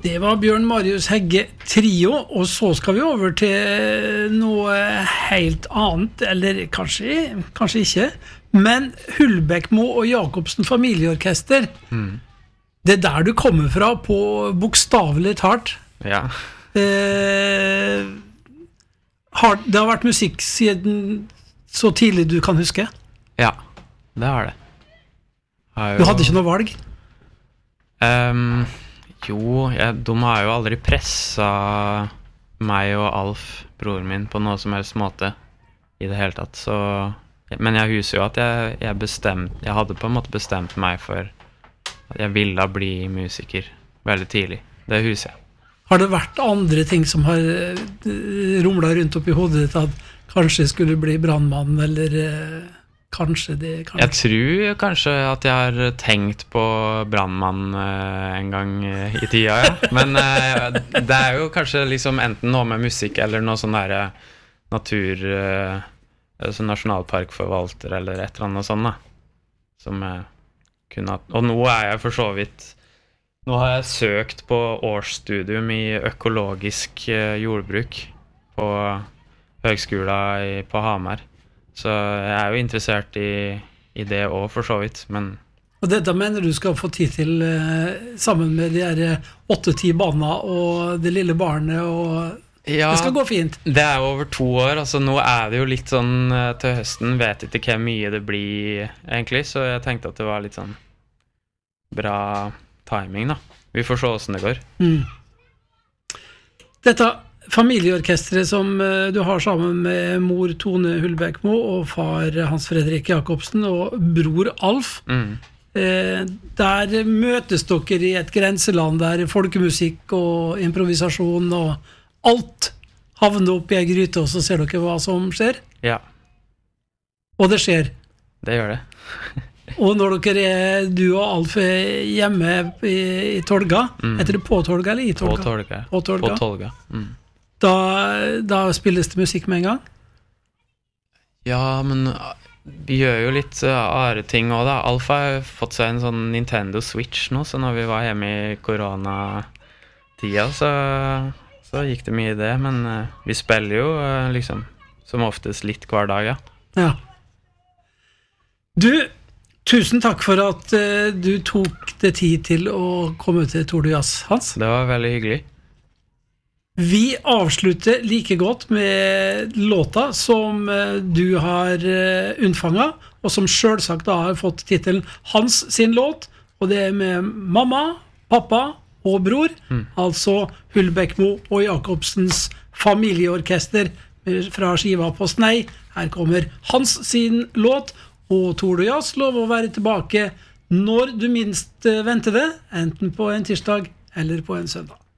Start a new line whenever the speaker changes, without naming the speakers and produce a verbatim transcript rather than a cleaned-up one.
Det var Bjørn Marius Hegge Trio, og så skal vi over til noe helt annet, eller kanskje, kanskje ikke, men Hulbekmo og Jacobsen familieorkester. Mm. Det er der du kommer fra på bokstavelig talt.
Ja.
Eh, har, det har vært musikk siden så tidlig du kan huske?
Ja, det har det. Har jo...
Du hadde ikke noe valg?
Um, jo, jeg, de har jo aldri presset meg og Alf, broren min, på noe som helst måte i det hele tatt. Så, men jeg husker jo at jeg, jeg, bestemt, jeg hadde på en måte bestemt meg for at jeg ville bli musiker veldig tidlig. Det husker jeg.
Har det vært andre ting som har rumlet rundt opp i hodet ditt at kanskje skulle bli brandmann, eller kanskje det... Kanskje.
Jeg tror kanskje at jeg har tenkt på brandmann en gang i tida, ja. Men det er jo kanskje liksom enten noe med musikk eller noe sånn der natur, altså nasjonalparkforvalter eller et eller annet sånt da, som jeg kunne ha... Og nå er jeg for så vidt... Nå har jeg søkt på årsstudium i økologisk jordbruk på høgskolen på Hamar. Så jeg er jo interessert i, i det også for så vidt, men...
Og dette mener du skal få tid til eh, sammen med de her åtte-ti barna og det lille barnet, og ja, det skal gå fint.
Det er jo over to år, altså nå er det jo litt sånn til høsten, vet ikke hvor mye det blir egentlig, så jeg tenkte at det var litt sånn bra timing da. Vi får se hvordan det går. Mm.
Dette familieorkestret som du har sammen med mor Tone Hulbekmo og far Hans Fredrik Jacobsen og bror Alf, mm. eh, der møtes dere i et grenseland der folkemusikk og improvisasjon og alt havner opp i en gryte, og så ser dere hva som skjer?
Ja.
Og det skjer?
Det gjør det.
Og når dere er, du og Alf er hjemme i, i Tolga, mm. heter det på Tolga eller i Tolga?
På Tolga.
På Tolga.
På Tolga. Mm.
Da, da spilles det musikk med en gang?
Ja, men vi gjør jo litt uh, andre ting også da. Alf har fått seg en sånn Nintendo Switch nå, så når vi var hjemme i koronatida, så, så gikk det mye i det, men uh, vi spiller jo uh, liksom som oftest litt hver dag, ja.
Ja. Du... Tusen takk for at uh, du tok det tid til å komme til Tour de Jazz, Hans.
Det var veldig hyggelig.
Vi avslutter like godt med låta som uh, du har uh, unnfanget, og som selvsagt da har fått titelen Hans sin låt, og det er med mamma, pappa og bror, mm. altså Hulbekmo og Jacobsens familieorkester fra skiva på Snei. Her kommer Hans sin låt, og Tour de Jazz lov å være tilbake når du minst venter det, enten på en tirsdag eller på en søndag.